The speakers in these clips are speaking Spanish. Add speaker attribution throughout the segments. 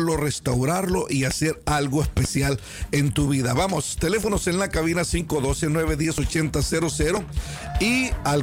Speaker 1: sanarlo, restaurarlo y hacer algo especial en tu vida. Vamos, teléfonos en la cabina 512-910-8000 y al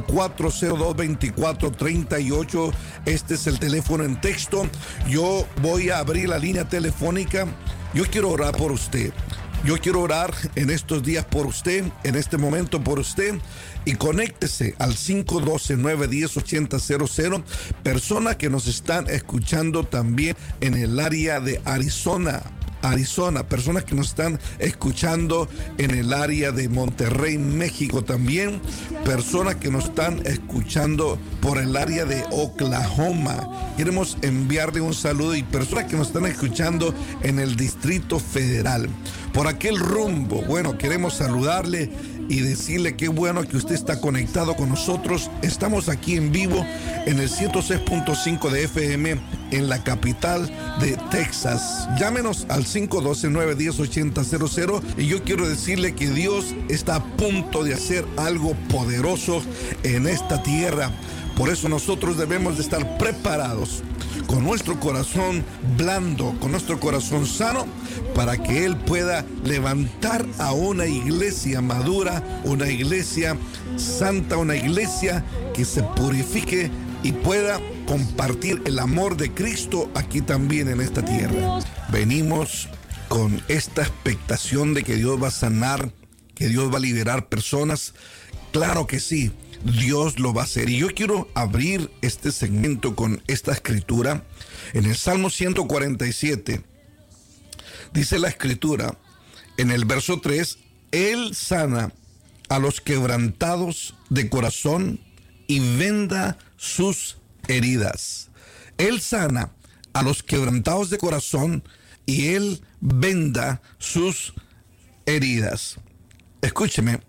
Speaker 1: 402-2438. Este es el teléfono en texto. Yo voy a abrir la línea telefónica. Yo quiero orar por usted. Yo quiero orar en estos días por usted, en este momento por usted, y conéctese al 512-910-8000. Personas que nos están escuchando también en el área de Arizona, personas que nos están escuchando en el área de Monterrey, México también, personas que nos están escuchando por el área de Oklahoma. Queremos enviarle un saludo, y personas que nos están escuchando en el Distrito Federal. Por aquel rumbo, bueno, queremos saludarle y decirle qué bueno que usted está conectado con nosotros. Estamos aquí en vivo en el 106.5 de FM en la capital de Texas. Llámenos al 512-910-8000 y yo quiero decirle que Dios está a punto de hacer algo poderoso en esta tierra. Por eso nosotros debemos de estar preparados con nuestro corazón blando, con nuestro corazón sano, para que Él pueda levantar a una iglesia madura, una iglesia santa, una iglesia que se purifique y pueda compartir el amor de Cristo aquí también en esta tierra. Venimos con esta expectación de que Dios va a sanar, que Dios va a liberar personas. Claro que sí, Dios lo va a hacer. Y yo quiero abrir este segmento con esta escritura. En el Salmo 147, dice la escritura, en el verso 3, Él sana a los quebrantados de corazón y venda sus heridas. Él sana a los quebrantados de corazón y Él venda sus heridas. Escúcheme.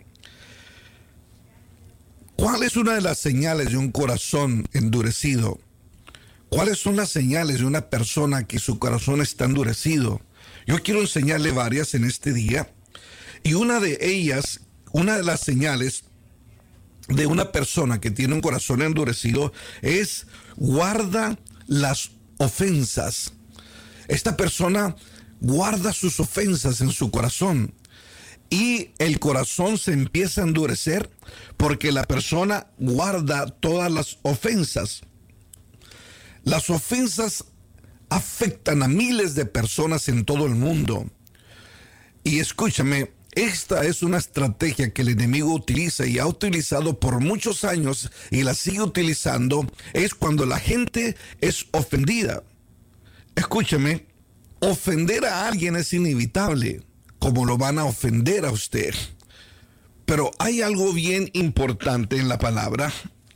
Speaker 1: ¿Cuál es una de las señales de un corazón endurecido? ¿Cuáles son las señales de una persona que su corazón está endurecido? Yo quiero enseñarle varias en este día. Y una de ellas, una de las señales de una persona que tiene un corazón endurecido es guarda las ofensas. Esta persona guarda sus ofensas en su corazón. Y el corazón se empieza a endurecer porque la persona guarda todas las ofensas. Las ofensas afectan a miles de personas en todo el mundo. Y escúchame, esta es una estrategia que el enemigo utiliza y ha utilizado por muchos años y la sigue utilizando. Es cuando la gente es ofendida. Escúchame, ofender a alguien es inevitable, como lo van a ofender a usted. Pero hay algo bien importante en la palabra,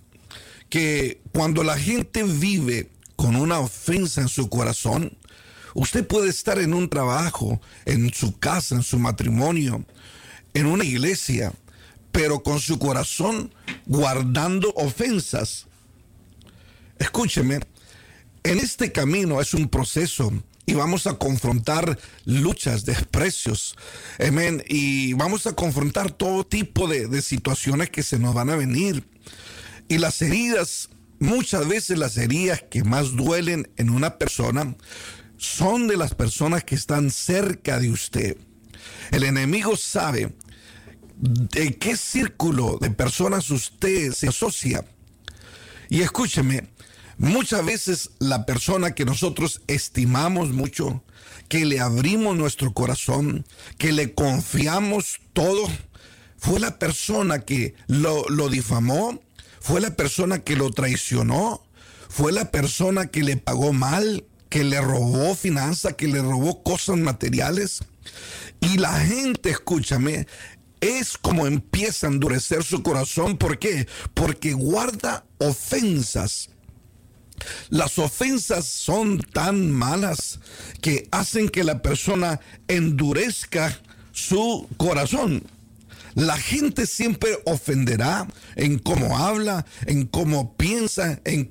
Speaker 1: que cuando la gente vive con una ofensa en su corazón, usted puede estar en un trabajo, en su casa, en su matrimonio, en una iglesia, pero con su corazón guardando ofensas. Escúcheme, en este camino es un proceso. Y vamos a confrontar luchas, desprecios, amén, y vamos a confrontar todo tipo de situaciones que se nos van a venir. Y las heridas, muchas veces las heridas que más duelen en una persona son de las personas que están cerca de usted. El enemigo sabe de qué círculo de personas usted se asocia. Y escúcheme, muchas veces la persona que nosotros estimamos mucho, que le abrimos nuestro corazón, que le confiamos todo, fue la persona que lo difamó, fue la persona que lo traicionó, fue la persona que le pagó mal, que le robó finanzas, que le robó cosas materiales. Y la gente, escúchame, es como empieza a endurecer su corazón. ¿Por qué? Porque guarda ofensas. Las ofensas son tan malas que hacen que la persona endurezca su corazón. La gente siempre ofenderá en cómo habla, en cómo piensa, en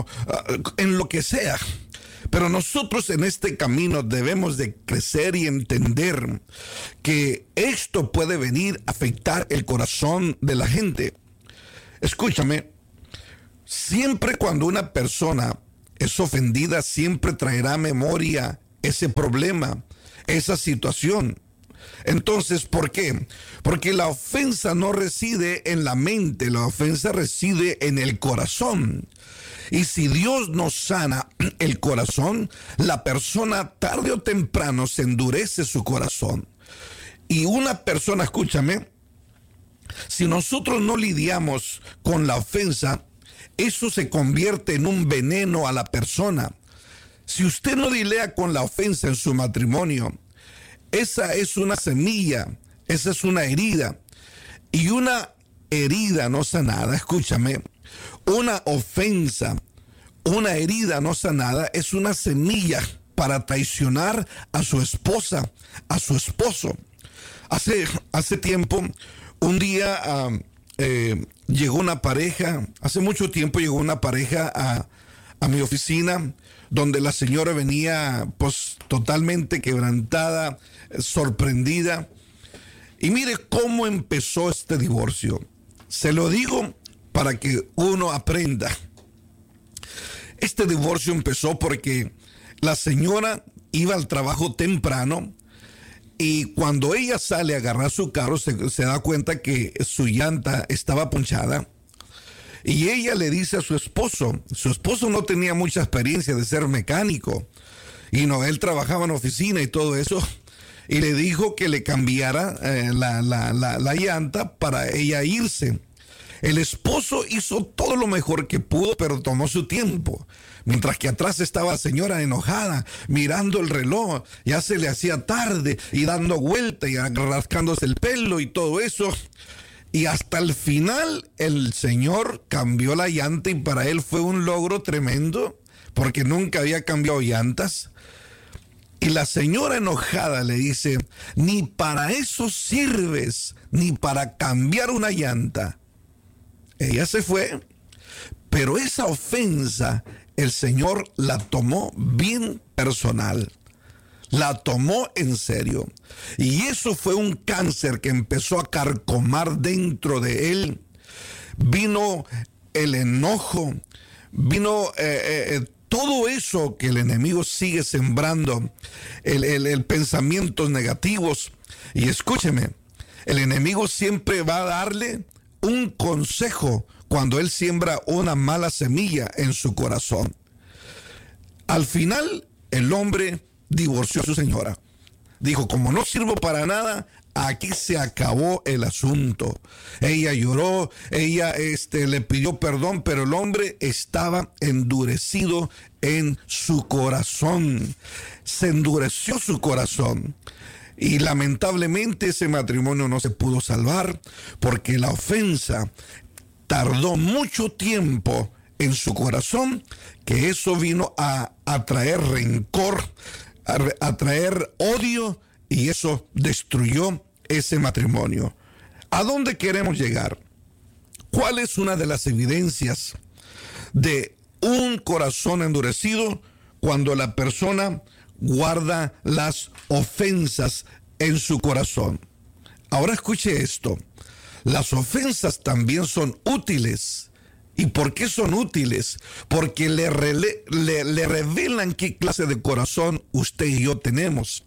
Speaker 1: lo que sea. Pero nosotros en este camino debemos de crecer y entender que esto puede venir a afectar el corazón de la gente. Escúchame, siempre cuando una persona es ofendida, siempre traerá memoria ese problema, esa situación. Entonces, ¿por qué? Porque la ofensa no reside en la mente, la ofensa reside en el corazón. Y si Dios no sana el corazón, la persona tarde o temprano se endurece su corazón. Y una persona, escúchame, si nosotros no lidiamos con la ofensa, eso se convierte en un veneno a la persona. Si usted no lidia con la ofensa en su matrimonio, esa es una semilla, esa es una herida. Y una herida no sanada, escúchame, una ofensa, una herida no sanada es una semilla para traicionar a su esposa, a su esposo. Hace tiempo, un día llegó una pareja, hace mucho tiempo llegó una pareja a mi oficina, donde la señora venía pues totalmente quebrantada, sorprendida. Y mire cómo empezó este divorcio. Se lo digo para que uno aprenda. Este divorcio empezó porque la señora iba al trabajo temprano y cuando ella sale a agarrar su carro se da cuenta que su llanta estaba ponchada. Y ella le dice a su esposo no tenía mucha experiencia de ser mecánico, y no, él trabajaba en oficina y todo eso, y le dijo que le cambiara la llanta para ella irse. El esposo hizo todo lo mejor que pudo, pero tomó su tiempo. Mientras que atrás estaba la señora enojada, mirando el reloj, ya se le hacía tarde, y dando vuelta y rascándose el pelo y todo eso. Y hasta el final el señor cambió la llanta y para él fue un logro tremendo porque nunca había cambiado llantas. Y la señora enojada le dice, ni para eso sirves, ni para cambiar una llanta. Ella se fue, pero esa ofensa el Señor la tomó bien personal. La tomó en serio. Y eso fue un cáncer que empezó a carcomar dentro de él. Vino el enojo, vino todo eso que el enemigo sigue sembrando, el pensamientos negativos. Y escúcheme, el enemigo siempre va a darle un consejo cuando él siembra una mala semilla en su corazón. Al final, el hombre divorció a su señora. Dijo, como no sirvo para nada, aquí se acabó el asunto. Ella lloró, ella le pidió perdón, pero el hombre estaba endurecido en su corazón. Se endureció su corazón. Y lamentablemente ese matrimonio no se pudo salvar porque la ofensa tardó mucho tiempo en su corazón, que eso vino a traer rencor, a traer odio, y eso destruyó ese matrimonio. ¿A dónde queremos llegar? ¿Cuál es una de las evidencias de un corazón endurecido? Cuando la persona guarda las ofensas en su corazón. Ahora escuche esto. Las ofensas también son útiles. ¿Y por qué son útiles? Porque le revelan qué clase de corazón usted y yo tenemos.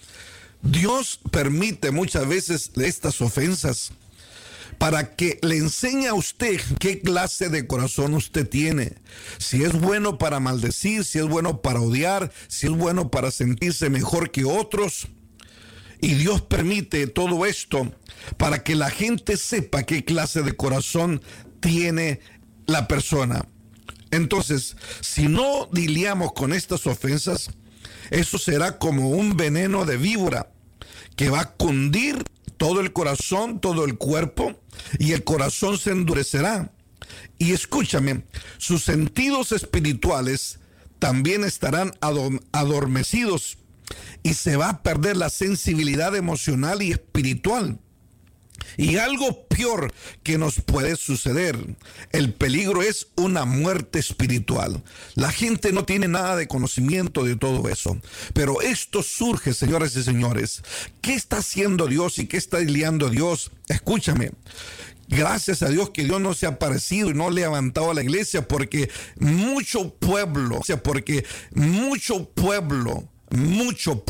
Speaker 1: Dios permite muchas veces estas ofensas para que le enseñe a usted qué clase de corazón usted tiene. Si es bueno para maldecir, si es bueno para odiar, si es bueno para sentirse mejor que otros. Y Dios permite todo esto para que la gente sepa qué clase de corazón tiene la persona. Entonces, si no lidiamos con estas ofensas, eso será como un veneno de víbora que va a cundir todo el corazón, todo el cuerpo, y el corazón se endurecerá. Y escúchame, sus sentidos espirituales también estarán adormecidos y se va a perder la sensibilidad emocional y espiritual. Y algo peor que nos puede suceder, el peligro es una muerte espiritual. La gente no tiene nada de conocimiento de todo eso, pero esto surge, señoras y señores. ¿Qué está haciendo Dios y qué está lidiando Dios? Escúchame. Gracias a Dios que Dios no se ha aparecido y no le ha levantado a la iglesia, porque mucho pueblo mucho